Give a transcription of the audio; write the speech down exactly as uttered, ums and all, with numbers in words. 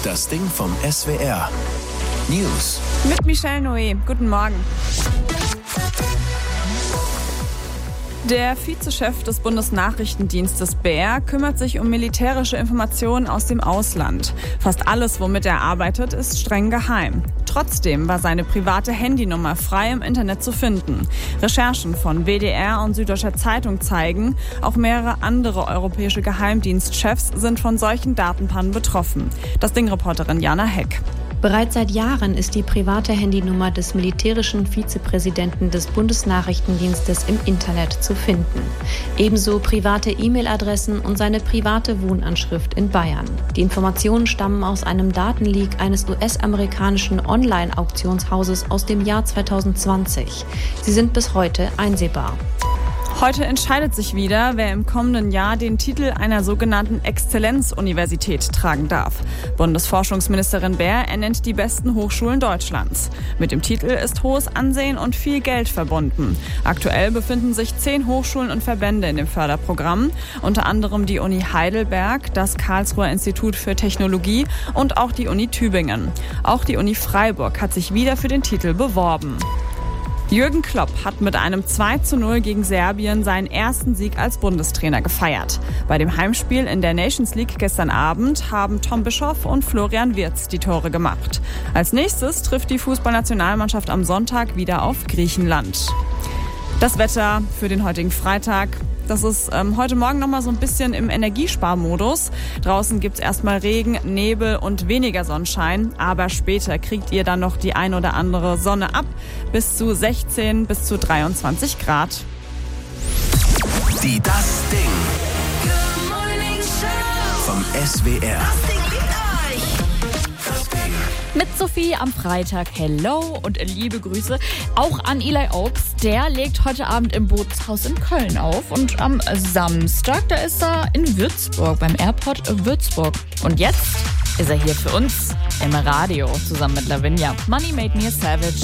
Das Ding vom S W R. News. Mit Michelle Noé. Guten Morgen. Der Vizechef des Bundesnachrichtendienstes B R kümmert sich um militärische Informationen aus dem Ausland. Fast alles, womit er arbeitet, ist streng geheim. Trotzdem war seine private Handynummer frei im Internet zu finden. Recherchen von W D R und Süddeutscher Zeitung zeigen, auch mehrere andere europäische Geheimdienstchefs sind von solchen Datenpannen betroffen. Das Ding-Reporterin Jana Heck. Bereits seit Jahren ist die private Handynummer des militärischen Vizepräsidenten des Bundesnachrichtendienstes im Internet zu finden. Ebenso private E-Mail-Adressen und seine private Wohnanschrift in Bayern. Die Informationen stammen aus einem Datenleak eines U S-amerikanischen Online-Auktionshauses aus dem Jahr zwanzig zwanzig. Sie sind bis heute einsehbar. Heute entscheidet sich wieder, wer im kommenden Jahr den Titel einer sogenannten Exzellenzuniversität tragen darf. Bundesforschungsministerin Baer ernennt die besten Hochschulen Deutschlands. Mit dem Titel ist hohes Ansehen und viel Geld verbunden. Aktuell befinden sich zehn Hochschulen und Verbände in dem Förderprogramm, unter anderem die Uni Heidelberg, das Karlsruher Institut für Technologie und auch die Uni Tübingen. Auch die Uni Freiburg hat sich wieder für den Titel beworben. Jürgen Klopp hat mit einem zwei zu null gegen Serbien seinen ersten Sieg als Bundestrainer gefeiert. Bei dem Heimspiel in der Nations League gestern Abend haben Tom Bischoff und Florian Wirtz die Tore gemacht. Als nächstes trifft die Fußballnationalmannschaft am Sonntag wieder auf Griechenland. Das Wetter für den heutigen Freitag. Das ist ähm, heute Morgen noch mal so ein bisschen im Energiesparmodus. Draußen gibt's erstmal Regen, Nebel und weniger Sonnenschein. Aber später kriegt ihr dann noch die ein oder andere Sonne ab. Bis zu sechzehn bis zu dreiundzwanzig Grad. Die Das Ding vom S W R. Mit Sophie am Freitag. Hello und liebe Grüße auch an Eli Oaks. Der legt heute Abend im Bootshaus in Köln auf. Und am Samstag, da ist er in Würzburg, beim Airport Würzburg. Und jetzt ist er hier für uns im Radio zusammen mit Lavinia. Money Made Me a Savage.